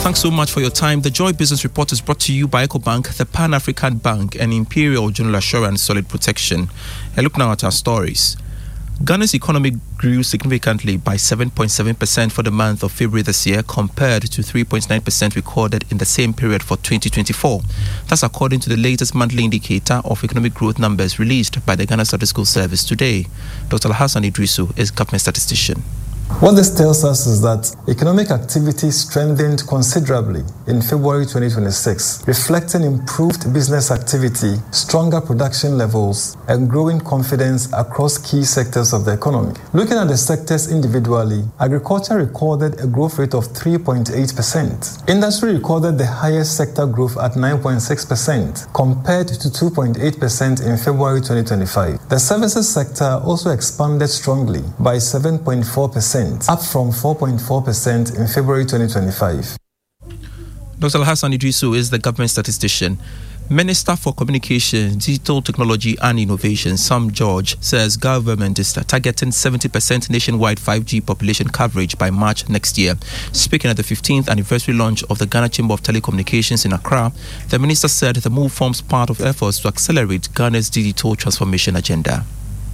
Thanks so much for your time. The Joy Business Report is brought to you by EcoBank, the Pan-African Bank, and Imperial General Assurance Solid Protection. A look now at our stories. Ghana's economy grew significantly by 7.7% for the month of February this year, compared to 3.9% recorded in the same period for 2024. That's according to the latest monthly indicator of economic growth numbers released by the Ghana Statistical Service today. Dr. Hassan Idrisu is government statistician. What this tells us is that economic activity strengthened considerably in February 2026, reflecting improved business activity, stronger production levels, and growing confidence across key sectors of the economy. Looking at the sectors individually, agriculture recorded a growth rate of 3.8%. Industry recorded the highest sector growth at 9.6%, compared to 2.8% in February 2025. The services sector also expanded strongly by 7.4%. Up from 4.4% in February 2025. Dr. Hassan Idrisu is the government statistician. Minister for Communications, Digital Technology and Innovation, Sam George, says government is targeting 70% nationwide 5G population coverage by March next year. Speaking at the 15th anniversary launch of the Ghana Chamber of Telecommunications in Accra, the minister said the move forms part of efforts to accelerate Ghana's digital transformation agenda.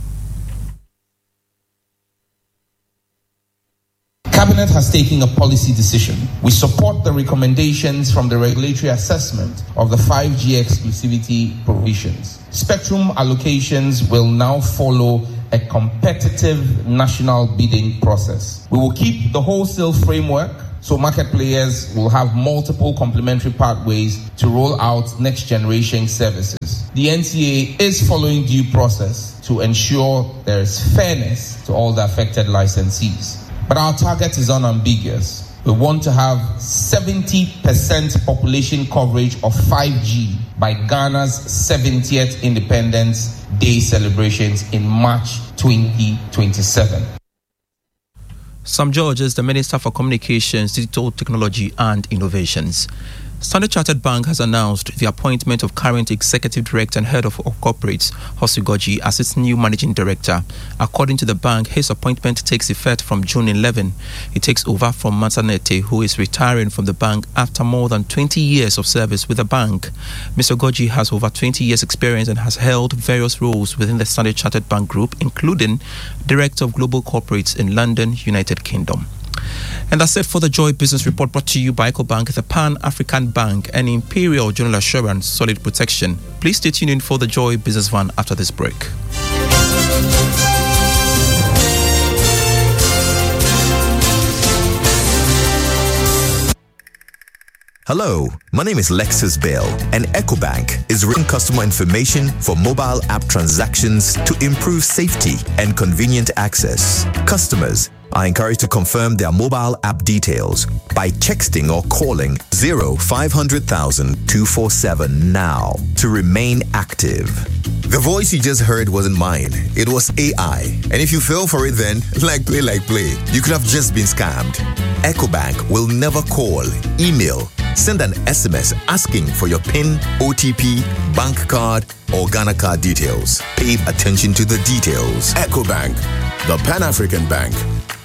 Cabinet has taken a policy decision. We support the recommendations from the regulatory assessment of the 5G exclusivity provisions. Spectrum allocations will now follow a competitive national bidding process. We will keep the wholesale framework, so market players will have multiple complementary pathways to roll out next generation services. The NCA is following due process to ensure there is fairness to all the affected licensees. But our target is unambiguous. We want to have 70% population coverage of 5G by Ghana's 70th Independence Day celebrations in March 2027. Sam George is the Minister for Communications, Digital Technology and Innovations. Standard Chartered Bank has announced the appointment of current Executive Director and Head of Corporates, Hosu Goji, as its new Managing Director. According to the bank, his appointment takes effect from June 11. He takes over from Mansanete, who is retiring from the bank after more than 20 years of service with the bank. Mr. Goji has over 20 years' experience and has held various roles within the Standard Chartered Bank Group, including Director of Global Corporates in London, United Kingdom. And that's it for the Joy Business Report, brought to you by EcoBank, the Pan-African Bank, and Imperial General Assurance Solid Protection. Please stay tuned in for the Joy Business Van after this break. Hello, my name is Lexus Bell, and EcoBank is running customer information for mobile app transactions to improve safety and convenient access. Customers are encouraged to confirm their mobile app details by texting or calling 0500,000 247 now to remain active. The voice you just heard wasn't mine. It was AI. And if you fell for it then, like play, you could have just been scammed. EcoBank will never call, email, send an SMS asking for your PIN, OTP, bank card, or Ghana card details. Pay attention to the details. EcoBank, the Pan-African Bank.